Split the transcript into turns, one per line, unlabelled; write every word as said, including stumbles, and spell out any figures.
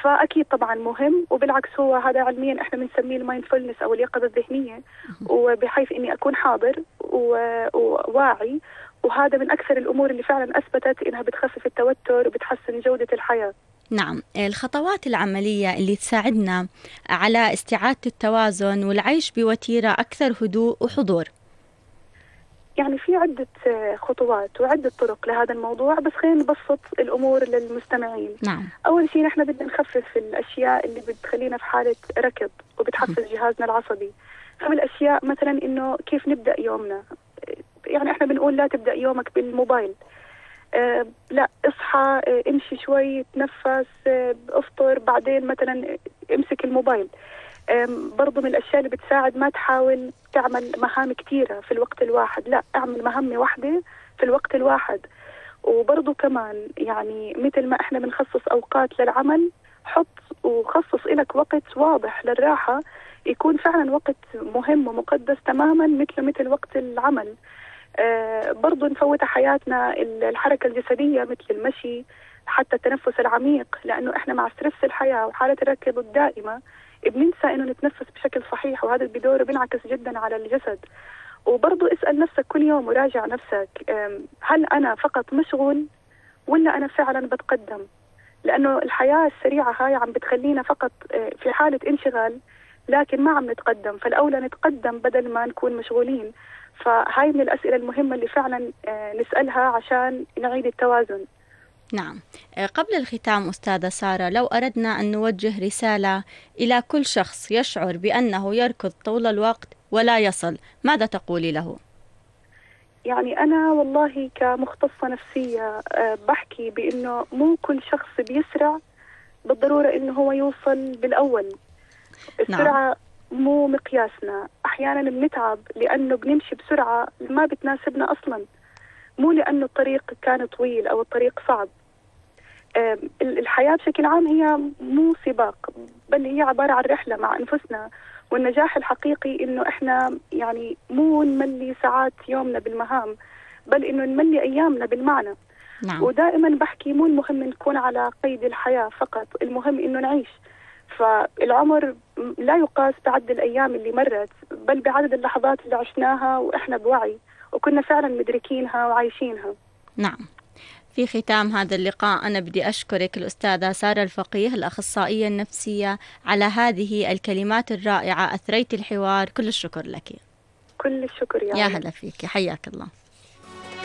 فأكيد طبعا مهم، وبالعكس هو هذا علميا احنا بنسميه المايندفولنس أو اليقظة الذهنية، وبحيث إني أكون حاضر وواعي، وهذا من أكثر الأمور اللي فعلا أثبتت إنها بتخفف التوتر وبتحسن جودة الحياة.
نعم، الخطوات العملية اللي تساعدنا على استعادة التوازن والعيش بوتيرة أكثر هدوء وحضور.
يعني في عدة خطوات وعدة طرق لهذا الموضوع، بس خلينا نبسط الأمور للمستمعين.
نعم.
أول شيء نحن بدنا نخفف الأشياء اللي بتخلينا في حالة ركض وبتحفز جهازنا العصبي. فمن الأشياء مثلا إنه كيف نبدأ يومنا. يعني احنا بنقول لا تبدأ يومك بالموبايل، آه لا اصحى، آه امشي شوي، تنفس، آه افطر، بعدين مثلا امسك الموبايل. برضو من الأشياء اللي بتساعد ما تحاول تعمل مهام كثيرة في الوقت الواحد، لا اعمل مهمة واحدة في الوقت الواحد. وبرضو كمان يعني مثل ما احنا بنخصص أوقات للعمل، حط وخصص إلك وقت واضح للراحة، يكون فعلا وقت مهم ومقدس تماما مثل مثل وقت العمل. آه برضو نفوت حياتنا الحركة الجسدية مثل المشي، حتى التنفس العميق، لأنه احنا مع ستريس الحياة وحالة الركض الدائمة بننسى انه نتنفس بشكل صحيح، وهذا بدوره بينعكس جدا على الجسد. وبرضو اسأل نفسك كل يوم وراجع نفسك، هل انا فقط مشغول ولا انا فعلا بتقدم؟ لانه الحياة السريعة هاي عم بتخلينا فقط في حالة انشغال لكن ما عم نتقدم، فالاولى نتقدم بدل ما نكون مشغولين. فهاي من الاسئلة المهمة اللي فعلا نسألها عشان نعيد التوازن.
نعم، قبل الختام أستاذة سارة، لو أردنا أن نوجه رسالة إلى كل شخص يشعر بأنه يركض طول الوقت ولا يصل، ماذا تقولي له؟
يعني أنا والله كمختصة نفسية بحكي بأنه مو كل شخص بيسرع بالضرورة أنه هو يوصل بالأول. السرعة نعم. مو مقياسنا، أحيانا بنتعب لأنه بنمشي بسرعة ما بتناسبنا أصلا، مو لأنه الطريق كان طويل أو الطريق صعب. الحياة بشكل عام هي مو سباق، بل هي عبارة عن رحلة مع أنفسنا، والنجاح الحقيقي إنه إحنا يعني مو نملي ساعات يومنا بالمهام، بل إنه نملي أيامنا بالمعنى.
نعم.
ودائما بحكي مو المهم نكون على قيد الحياة فقط، المهم إنه نعيش. فالعمر لا يقاس بعدد الأيام اللي مرت، بل بعدد اللحظات اللي عشناها وإحنا بوعي وكنا فعلا مدركينها وعايشينها.
نعم. في ختام هذا اللقاء أنا بدي أشكرك الأستاذة سارة الفقيه الأخصائية النفسية على هذه الكلمات الرائعة، أثريت الحوار، كل الشكر لك.
كل الشكر يا
يا هلا فيك، حياك الله.